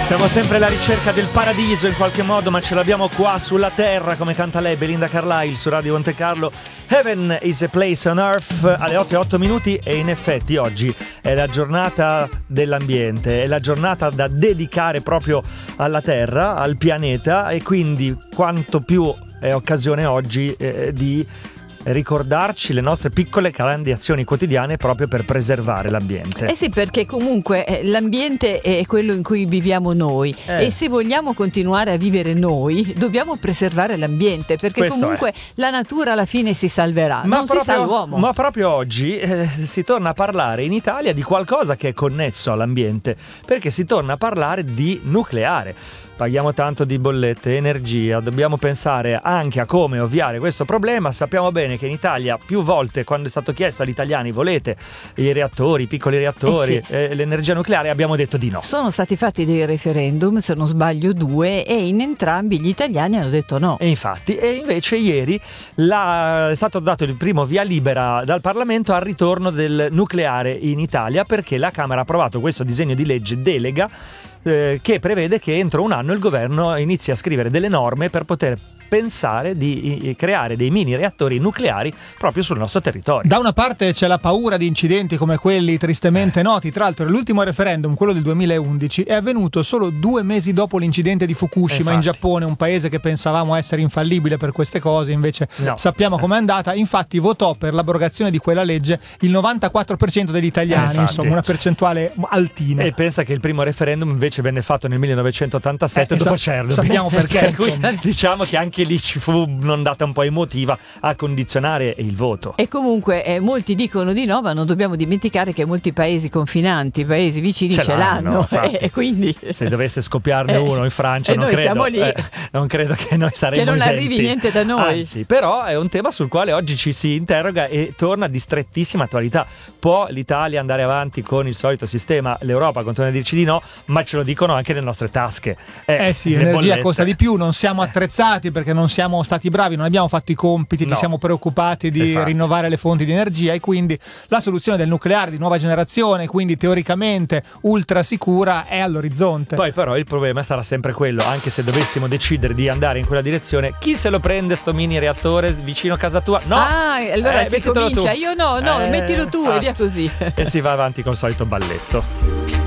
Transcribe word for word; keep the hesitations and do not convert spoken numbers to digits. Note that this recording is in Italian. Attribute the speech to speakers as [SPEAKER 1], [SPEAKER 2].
[SPEAKER 1] Siamo sempre alla ricerca del paradiso in qualche modo, ma ce l'abbiamo qua sulla terra, come canta lei, Belinda Carlisle, su Radio Monte Carlo. Heaven is a place on earth, alle otto e otto minuti, e in effetti oggi è la giornata dell'ambiente, è la giornata da dedicare proprio alla terra, al pianeta, e quindi quanto più è occasione oggi eh, di ricordarci le nostre piccole grandi azioni quotidiane proprio per preservare l'ambiente.
[SPEAKER 2] Eh sì, perché comunque eh, l'ambiente è quello in cui viviamo noi eh. e se vogliamo continuare a vivere noi dobbiamo preservare l'ambiente, perché
[SPEAKER 1] Questo
[SPEAKER 2] comunque è. La natura alla fine si salverà,
[SPEAKER 1] ma
[SPEAKER 2] non
[SPEAKER 1] proprio,
[SPEAKER 2] si sa l'uomo.
[SPEAKER 1] Ma proprio oggi eh, si torna a parlare in Italia di qualcosa che è connesso all'ambiente, perché si torna a parlare di nucleare. Paghiamo tanto di bollette, energia, dobbiamo pensare anche a come ovviare questo problema. Sappiamo bene che in Italia più volte, quando è stato chiesto agli italiani volete i reattori, i piccoli reattori, eh sì. eh, l'energia nucleare, abbiamo detto di no.
[SPEAKER 2] Sono stati fatti dei referendum, se non sbaglio due, e in entrambi gli italiani hanno detto no.
[SPEAKER 1] E infatti, e invece ieri la, è stato dato il primo via libera dal Parlamento al ritorno del nucleare in Italia, perché la Camera ha approvato questo disegno di legge delega eh, che prevede che entro un anno il governo inizi a scrivere delle norme per poter pensare di creare dei mini reattori nucleari proprio sul nostro territorio.
[SPEAKER 3] Da una parte c'è la paura di incidenti come quelli tristemente noti. Tra l'altro l'ultimo referendum, quello del duemilaundici, è avvenuto solo due mesi dopo l'incidente di Fukushima in Giappone, un paese che pensavamo essere infallibile per queste cose, invece no. Sappiamo com'è andata. Infatti votò per l'abrogazione di quella legge il novantaquattro per cento degli italiani, eh, insomma una percentuale altina.
[SPEAKER 1] E pensa che il primo referendum invece venne fatto nel millenovecentottantasette eh, dopo
[SPEAKER 3] sa-
[SPEAKER 1] Chernobyl.
[SPEAKER 3] Sappiamo perché.
[SPEAKER 1] Diciamo che anche lì ci fu un'ondata un po' emotiva a condizionare il voto.
[SPEAKER 2] E comunque eh, molti dicono di no, ma non dobbiamo dimenticare che molti paesi confinanti, paesi vicini ce, ce l'hanno, l'hanno e quindi
[SPEAKER 1] se dovesse scoppiarne uno in Francia
[SPEAKER 2] eh,
[SPEAKER 1] non,
[SPEAKER 2] noi
[SPEAKER 1] credo,
[SPEAKER 2] siamo lì.
[SPEAKER 1] Eh, non credo che noi saremo
[SPEAKER 2] che non
[SPEAKER 1] esenti.
[SPEAKER 2] arrivi niente da noi.
[SPEAKER 1] Anzi, però è un tema sul quale oggi ci si interroga e torna di strettissima attualità. Può l'Italia andare avanti con il solito sistema? L'Europa continua a dirci di no, ma ce lo dicono anche nelle nostre tasche.
[SPEAKER 3] Eh, eh sì, l'energia bollette. Costa di più, non siamo attrezzati perché non siamo stati bravi, non abbiamo fatto i compiti, no. Ci siamo preoccupati di Infatti. rinnovare le fonti di energia, e quindi la soluzione del nucleare di nuova generazione, quindi teoricamente ultra sicura, è all'orizzonte.
[SPEAKER 1] Poi però il problema sarà sempre quello, anche se dovessimo decidere di andare in quella direzione, chi se lo prende sto mini reattore vicino a casa tua? No!
[SPEAKER 2] Ah, allora
[SPEAKER 1] eh,
[SPEAKER 2] si comincia, tu. io no, no,
[SPEAKER 1] eh,
[SPEAKER 2] mettilo tu ah. e via così.
[SPEAKER 1] E si va avanti col solito balletto.